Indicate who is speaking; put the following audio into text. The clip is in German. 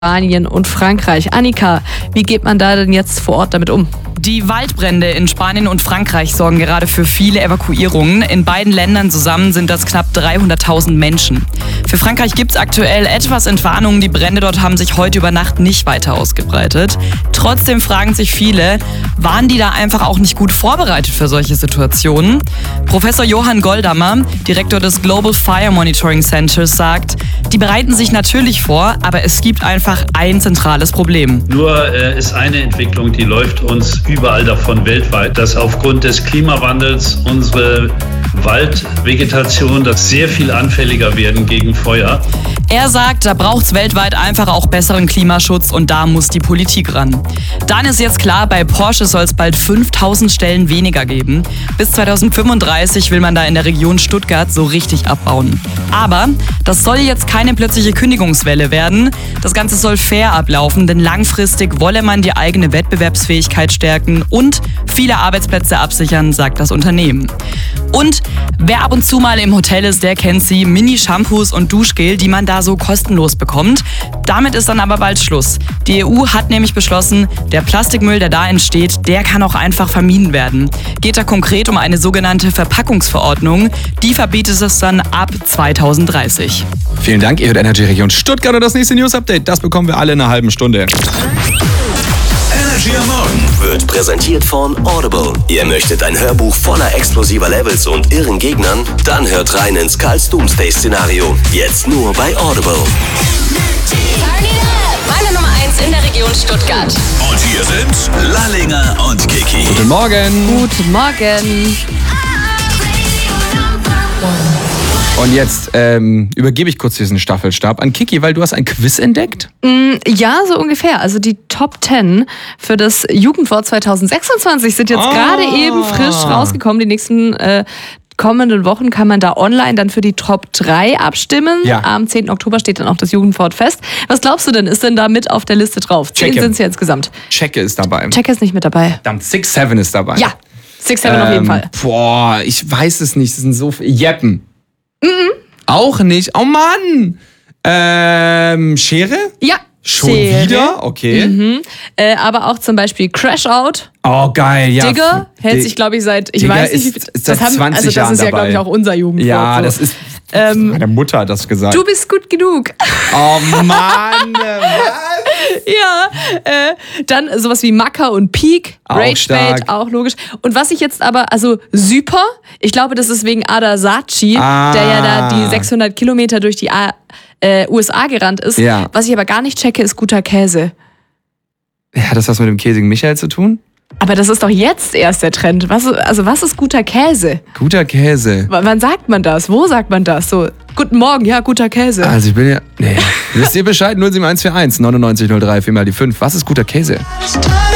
Speaker 1: Spanien und Frankreich. Annika, wie geht man da denn jetzt vor Ort damit um?
Speaker 2: Die Waldbrände in Spanien und Frankreich sorgen gerade für viele Evakuierungen. In beiden Ländern zusammen sind das knapp 300.000 Menschen. Für Frankreich gibt es aktuell etwas Entwarnung. Die Brände dort haben sich heute über Nacht nicht weiter ausgebreitet. Trotzdem fragen sich viele, waren die da einfach auch nicht gut vorbereitet für solche Situationen? Professor Johann Goldammer, Direktor des Global Fire Monitoring Centers, sagt, die bereiten sich natürlich vor, aber es gibt einfach ein zentrales Problem.
Speaker 3: Nur ist eine Entwicklung, die läuft uns überall davon weltweit, dass aufgrund des Klimawandels unsere Waldvegetation sehr viel anfälliger werden gegen Feuer.
Speaker 2: Er sagt, da braucht es weltweit einfach auch besseren Klimaschutz und da muss die Politik ran. Dann ist jetzt klar, bei Porsche soll es bald 5000 Stellen weniger geben. Bis 2035 will man da in der Region Stuttgart so richtig abbauen. Aber das soll jetzt keine plötzliche Kündigungswelle werden. Das Ganze soll fair ablaufen, denn langfristig wolle man die eigene Wettbewerbsfähigkeit stärken und viele Arbeitsplätze absichern, sagt das Unternehmen. Und wer ab und zu mal im Hotel ist, der kennt sie, Mini-Shampoos und Duschgel, die man da so kostenlos bekommt. Damit ist dann aber bald Schluss. Die EU hat nämlich beschlossen, der Plastikmüll, der da entsteht, der kann auch einfach vermieden werden. Geht da konkret um eine sogenannte Verpackungsverordnung. Die verbietet es dann ab 2030.
Speaker 4: Vielen Dank, ihr hört Energy Region Stuttgart und das nächste News-Update, das bekommen wir alle in einer halben Stunde.
Speaker 5: Energy am Morgen wird präsentiert von Audible. Ihr möchtet ein Hörbuch voller explosiver Levels und irren Gegnern? Dann hört rein ins Karls Doomsday-Szenario. Jetzt nur bei Audible.
Speaker 6: Meine Nummer 1 in der Region Stuttgart.
Speaker 5: Und hier sind Lallinger und Kiki.
Speaker 4: Guten Morgen.
Speaker 1: Guten Morgen.
Speaker 4: Und jetzt übergebe ich kurz diesen Staffelstab an Kiki, weil du hast ein Quiz entdeckt?
Speaker 1: Ja, so ungefähr. Also die Top 10 für das Jugendwort 2026 sind jetzt gerade eben frisch rausgekommen. Die nächsten kommenden Wochen kann man da online dann für die Top 3 abstimmen.
Speaker 4: Ja.
Speaker 1: Am 10. Oktober steht dann auch das Jugendwort fest. Was glaubst du denn, ist denn da mit auf der Liste drauf? 10 sind es ja insgesamt.
Speaker 4: Checke ist dabei.
Speaker 1: Checke ist nicht mit dabei.
Speaker 4: Verdammt, 6-7 ist dabei.
Speaker 1: Ja, 6-7 auf jeden Fall.
Speaker 4: Boah, ich weiß es nicht. Das sind so viele. Jeppen. Auch nicht. Oh Mann. Schere?
Speaker 1: Ja.
Speaker 4: Schon
Speaker 1: Schere.
Speaker 4: wieder? Okay.
Speaker 1: Aber auch zum Beispiel Crash Out.
Speaker 4: Oh, geil, ja.
Speaker 1: Digger hält sich, glaube ich, seit, ich
Speaker 4: Digger
Speaker 1: weiß nicht, wie viel,
Speaker 4: ist seit 20
Speaker 1: also das
Speaker 4: Jahren
Speaker 1: ist ja, glaube ich,
Speaker 4: dabei.
Speaker 1: auch unser Jugendwort.
Speaker 4: Ja,
Speaker 1: so.
Speaker 4: das ist. Meine Mutter hat das gesagt.
Speaker 1: Du bist gut genug.
Speaker 4: Oh Mann, was?
Speaker 1: Ja, dann sowas wie Macker und Peak,
Speaker 4: Auch
Speaker 1: Rage
Speaker 4: stark.
Speaker 1: Bait, auch logisch. Und was ich jetzt aber, also Super, ich glaube, das ist wegen Ada Saatchi, der ja da die 600 Kilometer durch die USA gerannt ist.
Speaker 4: Ja.
Speaker 1: Was ich aber gar nicht checke, ist guter Käse.
Speaker 4: Hat das was mit dem käsigen Michael zu tun?
Speaker 1: Aber das ist doch jetzt erst der Trend. Was ist guter Käse?
Speaker 4: Guter Käse.
Speaker 1: Wann sagt man das? Wo sagt man das? So, guten Morgen, ja, guter Käse.
Speaker 4: Also ich bin ja. Nee. Wisst ihr Bescheid? 07141 9903 4 mal die 5. Was ist guter Käse?